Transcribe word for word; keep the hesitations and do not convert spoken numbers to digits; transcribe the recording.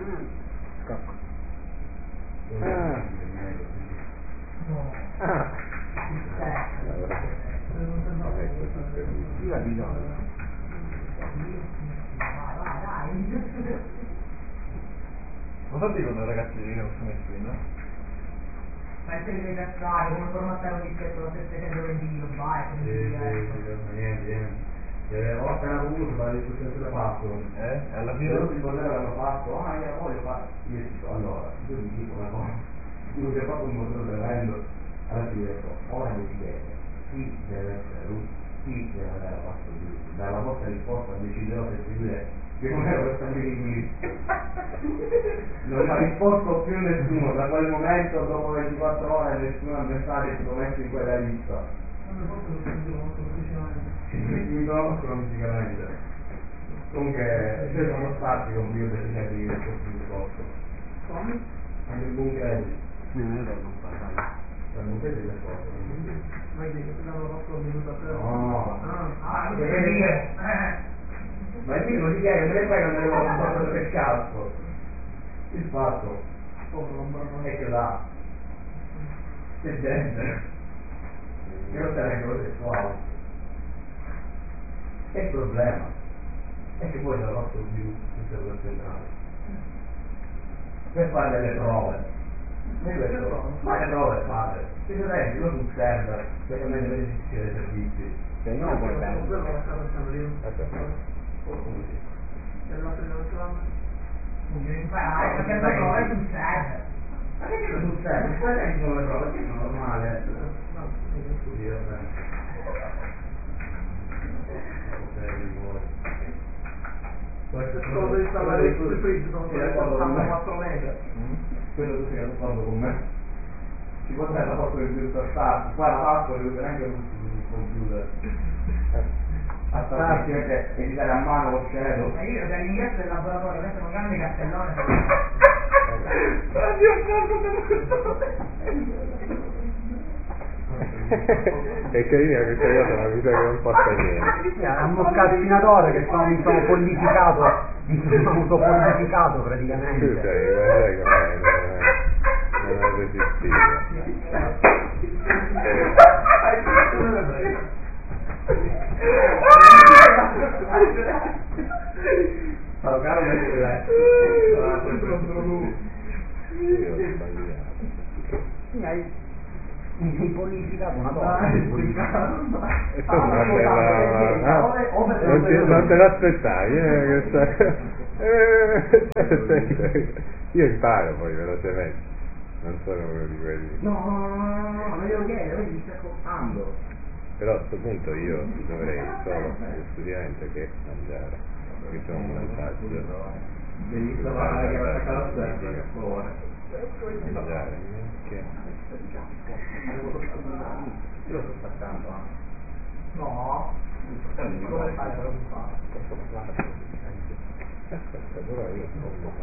Scappa. Ah. Ah. Io la bisogno. Cosa dicono i ragazzi che non sono messi, no? Pensi che devi cazzare, come formattare un dischetto da settecentoventi kilobyte, Sì, sì, sì, niente, niente. Eh, ho appena avuto la discussione sulla password. Eh? E alla Se fine? non ti poteva l'hanno fatto, ah io voglio fare. Io dico, allora, io mi dico una cosa, tu ti hai fatto un motore tremendo, alla fine detto, ora mi chiede, chi deve essere lui, chi deve avere la password, dalla vostra risposta deciderò se seguire che non ero per stabilire qui. Non mi ha risposto più nessuno, da quel momento dopo ventiquattro ore nessuno ha messaggio messo in quella lista. Mi conoscono fisicamente. Comunque ci sono stati computer che certi di questo discorso. Come? Anche il bunker Non è vero, non fa, per non vedere le cose. Ma io dico, l'hanno fatto un minuto a te. No. Ah, non è dire. Ma il minimo di chiaro, me ne fai quando devo fare per cazzo. Il fatto è che là c'è gente che non te le cose sessuali. E il problema è che poi c'è la nostra sviluppo sul server centrale per fare delle prove. E questo, fare le prove fate. Se per esempio io sul server, specialmente per l'esercizio dei servizi, se no puoi bene. come si Devi imparare, perché la prova è sul server. ma che io sul server? Poi senti come prove, perché è normale? Dio bene. Questo Cosa di installare il fridge sono quattro mega. Quello tu sei d'accordo con me. Si può dare la foto del virtual start, qua la password lo usa anche sul computer. A starti anche editare a mano lo shadow. Ma io dall'ingresso del laboratorio metto un grande cartellone. Oddio, porco È carina questa cosa, ma mi sa che non passa niente. Hanno uno scalfinatore che sono, mi sono pollificato, mi sono autopolificato praticamente. Tu sai, guarda com'è, non è resistito. Ciao caro mettere letto. Io ho sbagliato. Mi hai, mi hai pollificato una Ah, cosa. è purificato. E tu non te la, no? non, ti, non te l'aspettavi, eh, questa... eh, io imparo poi velocemente, non sono uno di quelli. No, no, no, no, no, no, io chiedo, vedi, mi stai ascoltando. Però a questo punto io dovrei solo esclusivamente che mangiare, perché c'è un vantaggio. Devi trovare che va a casa per favore. Mangiare, che... Io lo sto staccando, eh. No. Ma come fai per non fare? Aspetta, però io